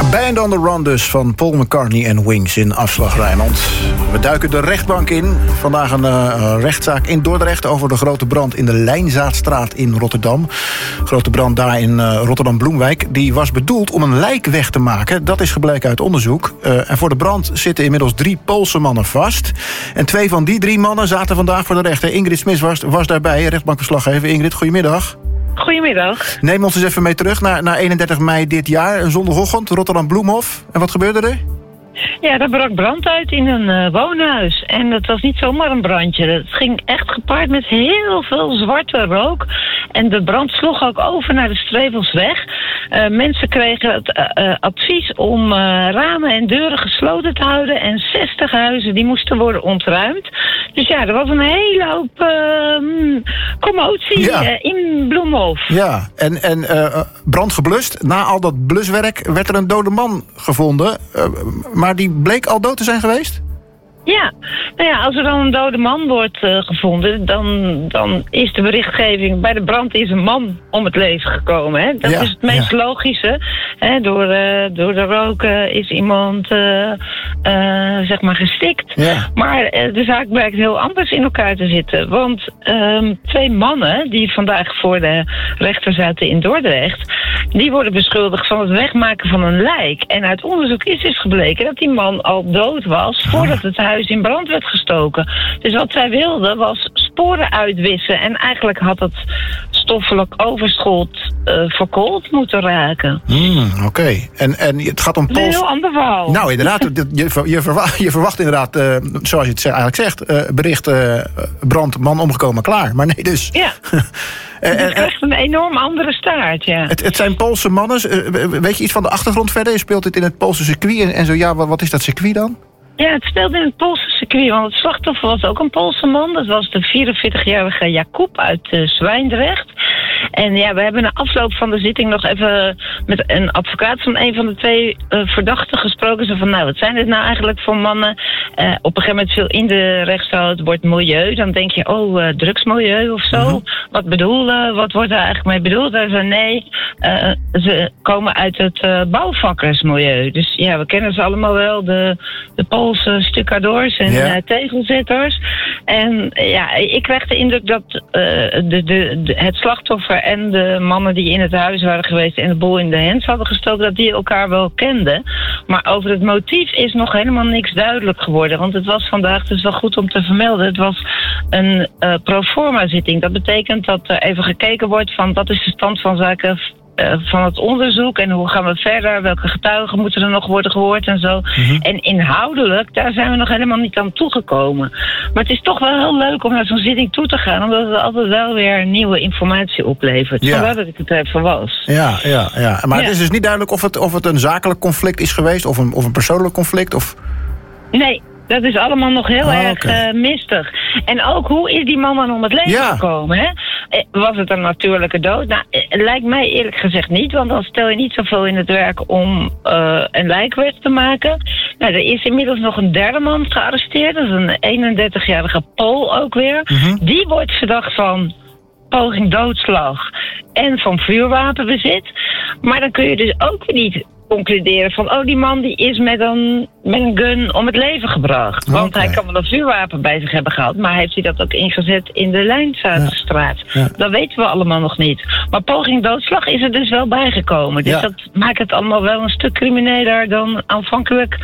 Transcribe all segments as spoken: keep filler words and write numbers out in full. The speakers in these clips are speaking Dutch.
Band on the Run dus van Paul McCartney en Wings in Afslag Rijnmond. We duiken de rechtbank in. Vandaag een uh, rechtszaak in Dordrecht over de grote brand in de Lijnzaadstraat in Rotterdam. Grote brand daar in uh, Rotterdam-Bloemwijk. Die was bedoeld om een lijk weg te maken. Dat is gebleken uit onderzoek. Uh, en voor de brand zitten inmiddels drie Poolse mannen vast. En twee van die drie mannen zaten vandaag voor de rechter. Ingrid Smits was, was daarbij, rechtbankverslaggever. Ingrid, goedemiddag. Goedemiddag. Neem ons eens even mee terug naar, naar eenendertig mei dit jaar. Een zondagochtend, Rotterdam-Bloemhof. En wat gebeurde er? Ja, er brak brand uit in een uh, woonhuis. En dat was niet zomaar een brandje. Het ging echt gepaard met heel veel zwarte rook. En de brand sloeg ook over naar de Strevelsweg. Uh, mensen kregen het uh, uh, advies om uh, ramen en deuren gesloten te houden. En zestig huizen die moesten worden ontruimd. Dus ja, er was een hele hoop uh, commotie ja. uh, in Bloemhof. Ja, en, en uh, brand geblust. Na al dat bluswerk werd er een dode man gevonden. Uh, maar die bleek al dood te zijn geweest? Ja, nou ja, als er dan een dode man wordt uh, gevonden, dan, dan is de berichtgeving, bij de brand is een man om het leven gekomen. Hè? Dat ja, is het meest ja. logische. Hè? Door, uh, door de rook uh, is iemand uh, uh, zeg maar gestikt. Ja. Maar uh, de zaak blijkt heel anders in elkaar te zitten. Want uh, twee mannen die vandaag voor de rechter zaten in Dordrecht, die worden beschuldigd van het wegmaken van een lijk. En uit onderzoek is dus gebleken dat die man al dood was voordat het huis in brand werd gestoken. Dus wat zij wilden was sporen uitwissen. En eigenlijk had het stoffelijk overschot uh, verkoold moeten raken. Mm, Oké. Okay. En, en het gaat om Pools... Een heel ander verhaal. Nou, inderdaad. je, je, verwacht, je verwacht inderdaad, uh, zoals je het eigenlijk zegt, uh, bericht uh, brand, man omgekomen, klaar. Maar nee, dus... Ja. Het krijgt een enorm andere staart, ja. Het, het zijn Poolse mannen. Uh, weet je iets van de achtergrond verder? Je speelt dit in het Poolse circuit. En, en zo, ja, wat, wat is dat circuit dan? Ja, het speelde in het Poolse circuit, want het slachtoffer was ook een Poolse man. Dat was de vierenveertigjarige Jakub uit uh, Zwijndrecht. En ja, we hebben na afloop van de zitting nog even met een advocaat van een van de twee uh, verdachten gesproken. Zo van, nou, wat zijn dit nou eigenlijk voor mannen? Uh, op een gegeven moment viel in de rechtszaal het woord milieu. Dan denk je, oh, uh, drugsmilieu of zo. Mm-hmm. Wat bedoelen? Wat wordt daar eigenlijk mee bedoeld? Hij zei, nee, uh, ze komen uit het uh, bouwvakkersmilieu. Dus ja, we kennen ze allemaal wel, de, de Poolse stucadoors en yeah. uh, tegelzetters. En ja, ik kreeg de indruk dat uh, de, de, de, het slachtoffer en de mannen die in het huis waren geweest en de boel in de hens hadden gestoken, dat die elkaar wel kenden. Maar over het motief is nog helemaal niks duidelijk geworden. Want het was vandaag, het is wel goed om te vermelden, het was een uh, proforma zitting. Dat betekent dat er even gekeken wordt van wat is de stand van zaken Uh, van het onderzoek en hoe gaan we verder, welke getuigen moeten er nog worden gehoord en zo. Mm-hmm. En inhoudelijk, daar zijn we nog helemaal niet aan toegekomen. Maar het is toch wel heel leuk om naar zo'n zitting toe te gaan, omdat het altijd wel weer nieuwe informatie oplevert. Ja. Vandaar dat ik het even was. Ja, ja, ja. Maar ja. Het is dus niet duidelijk of het, of het een zakelijk conflict is geweest of een, of een persoonlijk conflict? Of... Nee. Dat is allemaal nog heel oh, erg okay. uh, mistig. En ook, hoe is die man dan om het leven ja. gekomen? Hè? Was het een natuurlijke dood? Nou, het lijkt mij eerlijk gezegd niet. Want dan stel je niet zoveel in het werk om uh, een lijk weg te maken. Nou, er is inmiddels nog een derde man gearresteerd. Dat is een eenendertigjarige Pool ook weer. Mm-hmm. Die wordt verdacht van poging doodslag en van vuurwapenbezit. Maar dan kun je dus ook weer niet concluderen van, oh, die man die is met een, met een gun om het leven gebracht. Want okay. hij kan wel een vuurwapen bij zich hebben gehad, maar heeft hij dat ook ingezet in de Lijnzaadstraat? Ja. Ja. Dat weten we allemaal nog niet. Maar poging doodslag is er dus wel bijgekomen. Dus ja. dat maakt het allemaal wel een stuk crimineler dan aanvankelijk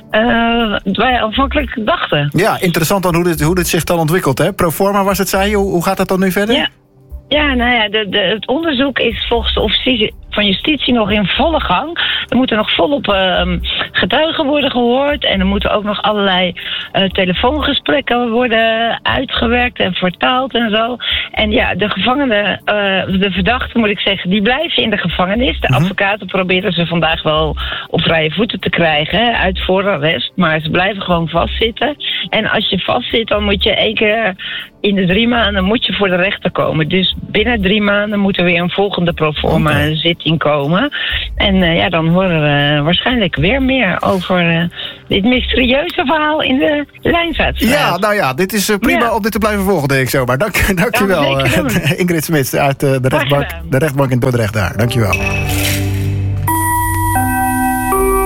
uh, wij aanvankelijk dachten. Ja, interessant dan hoe dit, hoe dit zich dan ontwikkelt, hè? Proforma was het, zei je. Hoe, hoe gaat dat dan nu verder? Ja. Ja, nou ja, de, de, het onderzoek is volgens de officier van justitie nog in volle gang. Er moeten nog volop uh, getuigen worden gehoord. En er moeten ook nog allerlei uh, telefoongesprekken worden uitgewerkt en vertaald en zo. En ja, de gevangenen, uh, de verdachten moet ik zeggen, die blijven in de gevangenis. De mm-hmm. advocaten proberen ze vandaag wel op vrije voeten te krijgen, hè, uit voorarrest. Maar ze blijven gewoon vastzitten. En als je vastzit, dan moet je één keer in de drie maanden moet je voor de rechter komen. Dus binnen drie maanden moet er weer een volgende proforma okay. zitting komen. En uh, ja, dan horen we waarschijnlijk weer meer over uh, dit mysterieuze verhaal in de Lijnzaadstraat. Ja, nou ja, dit is uh, prima ja. om dit te blijven volgen, denk ik zomaar. Dank, dank je wel, uh, Ingrid Smits uit uh, de, rechtbank, de rechtbank in Dordrecht daar. Dank je wel.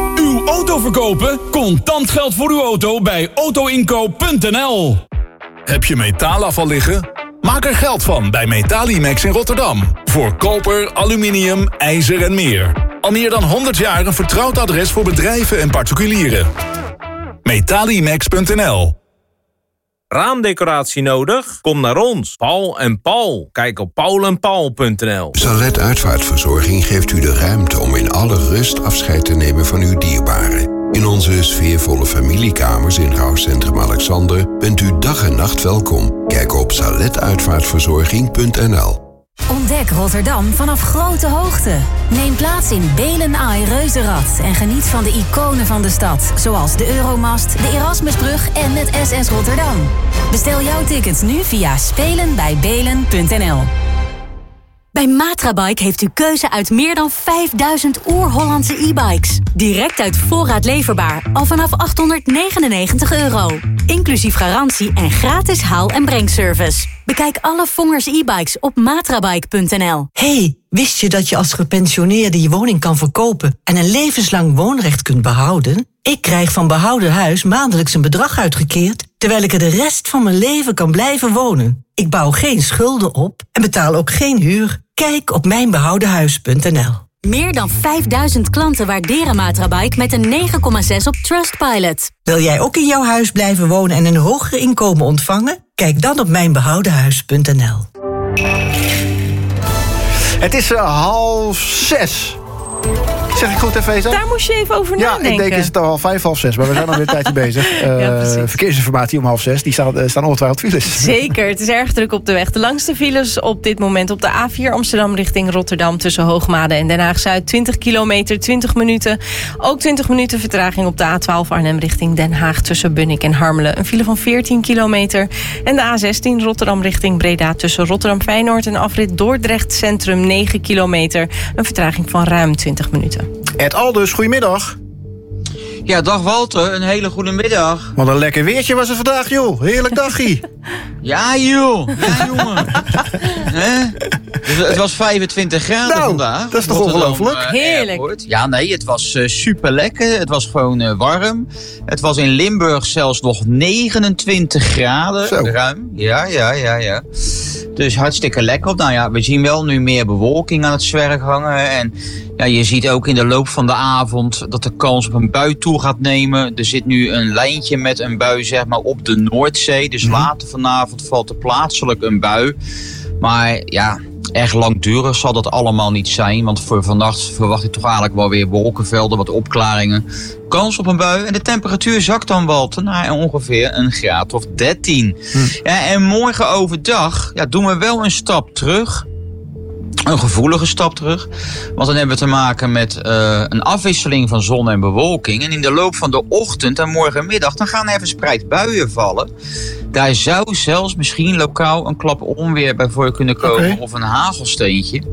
auto verkopen? Contant geld voor uw auto bij autoinkoop punt n l. Heb je metaalafval liggen? Maak er geld van bij Metalimax in Rotterdam. Voor koper, aluminium, ijzer en meer. Al meer dan honderd jaar een vertrouwd adres voor bedrijven en particulieren. Metalimax punt n l. Raamdecoratie nodig? Kom naar ons. Paul en Paul. Kijk op paul en paul punt n l. Salet Uitvaartverzorging geeft u de ruimte om in alle rust afscheid te nemen van uw dierbaren. In onze sfeervolle familiekamers in Rouwcentrum Alexander bent u dag en nacht welkom. Kijk op salet uitvaartverzorging punt n l. Ontdek Rotterdam vanaf grote hoogte. Neem plaats in Belen Eye Reuzenrad en geniet van de iconen van de stad, zoals de Euromast, de Erasmusbrug en het S S Rotterdam. Bestel jouw tickets nu via spelen bij belen punt n l. Bij Matrabike heeft u keuze uit meer dan vijfduizend oer-Hollandse e-bikes. Direct uit voorraad leverbaar, al vanaf achthonderdnegenennegentig euro. Inclusief garantie en gratis haal- en brengservice. Bekijk alle Vongers e-bikes op matrabike punt n l. Hey, wist je dat je als gepensioneerde je woning kan verkopen en een levenslang woonrecht kunt behouden? Ik krijg van Behouden Huis maandelijks een bedrag uitgekeerd, terwijl ik er de rest van mijn leven kan blijven wonen. Ik bouw geen schulden op en betaal ook geen huur. Kijk op mijn behouden huis punt n l. Meer dan vijfduizend klanten waarderen Matrabike met een negen komma zes op Trustpilot. Wil jij ook in jouw huis blijven wonen en een hoger inkomen ontvangen? Kijk dan op mijn behouden huis punt n l. Het is uh, half zes. Zeg ik goed, even? Daar moest je even over ja, nadenken. Ja, ik denk is het al vijf, half zes, maar we zijn alweer een tijdje bezig. Uh, ja, verkeersinformatie om half zes, die staan, uh, staan ongetwijfeld files. Zeker, het is erg druk op de weg. De langste files op dit moment op de A vier Amsterdam richting Rotterdam tussen Hoogmade en Den Haag-Zuid. twintig kilometer, twintig minuten. Ook twintig minuten vertraging op de A twaalf Arnhem richting Den Haag tussen Bunnik en Harmelen. Een file van veertien kilometer. En de A zestien Rotterdam richting Breda tussen Rotterdam-Feyenoord en afrit Dordrecht Centrum negen kilometer. Een vertraging van ruim twintig minuten. Ed Aldus, goedemiddag. Ja, dag Walter, een hele goede middag. Wat een lekker weertje was er vandaag, joh. Heerlijk dagje. Ja, joh. Ja, jongen. Het was vijfentwintig graden nou, vandaag. Dat is toch ongelooflijk? Uh, Heerlijk. Airport. Ja, nee, het was uh, super lekker. Het was gewoon uh, warm. Het was in Limburg zelfs nog negenentwintig graden. Zo. Ruim. Ja, ja, ja, ja. Dus hartstikke lekker. Nou ja, we zien wel nu meer bewolking aan het zwerk hangen. En ja, je ziet ook in de loop van de avond dat de kans op een bui toe gaat nemen. Er zit nu een lijntje met een bui, zeg maar, op de Noordzee. Dus mm-hmm. later vanavond valt er plaatselijk een bui. Maar ja, echt langdurig zal dat allemaal niet zijn. Want voor vannacht verwacht ik toch eigenlijk wel weer wolkenvelden, wat opklaringen. Kans op een bui. En de temperatuur zakt dan wel naar ongeveer een graad of dertien. Hm. Ja, en morgen overdag ja, doen we wel een stap terug. Een gevoelige stap terug. Want dan hebben we te maken met uh, een afwisseling van zon en bewolking. En in de loop van de ochtend en morgenmiddag dan gaan er verspreid buien vallen. Daar zou zelfs misschien lokaal een klap onweer bij voor kunnen komen. Okay. Of een hagelsteentje.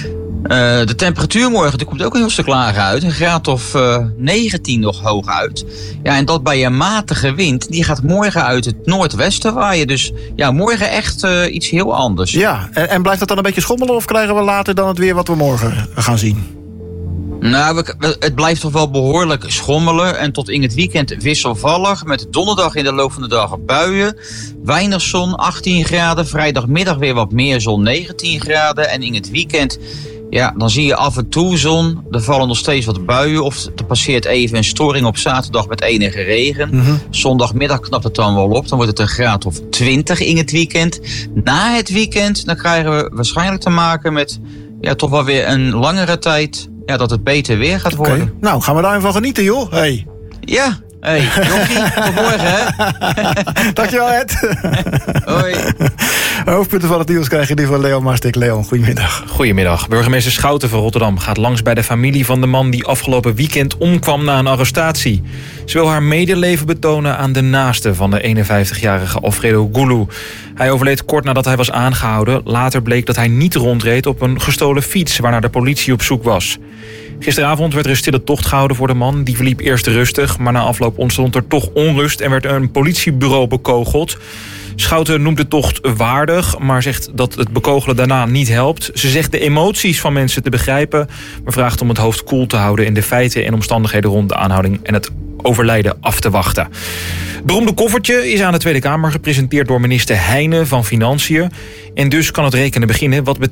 Uh, de temperatuur morgen die komt ook een heel stuk lager uit. Een graad of uh, negentien nog hoog uit. Ja, en dat bij een matige wind. Die gaat morgen uit het noordwesten waaien. Dus ja, morgen echt uh, iets heel anders. Ja, en, en blijft dat dan een beetje schommelen? Of krijgen we later dan het weer wat we morgen gaan zien? Nou, we, we, het blijft toch wel behoorlijk schommelen. En tot in het weekend wisselvallig. Met donderdag in de loop van de dag buien. Weinig zon, achttien graden. Vrijdagmiddag weer wat meer zon, negentien graden. En in het weekend, ja, dan zie je af en toe zon. Er vallen nog steeds wat buien. Of er passeert even een storing op zaterdag met enige regen. Mm-hmm. Zondagmiddag knapt het dan wel op. Dan wordt het een graad of twintig in het weekend. Na het weekend, dan krijgen we waarschijnlijk te maken met ja, toch wel weer een langere tijd. Ja, dat het beter weer gaat worden. Okay. Nou, gaan we daar even van genieten, joh. Hey. Ja, hey, Jockie, tot morgen, hè. Dankjewel, Ed. Hoi. Hoofdpunten van het nieuws krijg je die van Leon Marstik. Leon, goedemiddag. Goedemiddag. Burgemeester Schouten van Rotterdam gaat langs bij de familie van de man die afgelopen weekend omkwam na een arrestatie. Ze wil haar medeleven betonen aan de naaste van de eenenvijftigjarige Alfredo Gulu. Hij overleed kort nadat hij was aangehouden. Later bleek dat hij niet rondreed op een gestolen fiets waarnaar de politie op zoek was. Gisteravond werd er een stille tocht gehouden voor de man. Die verliep eerst rustig, maar na afloop ontstond er toch onrust en werd een politiebureau bekogeld. Schouten noemt de tocht waardig, maar zegt dat het bekogelen daarna niet helpt. Ze zegt de emoties van mensen te begrijpen, maar vraagt om het hoofd koel te houden en de feiten en omstandigheden rond de aanhouding en het overlijden af te wachten. Het beroemde koffertje is aan de Tweede Kamer gepresenteerd door minister Heijnen van Financiën. En dus kan het rekenen beginnen. Wat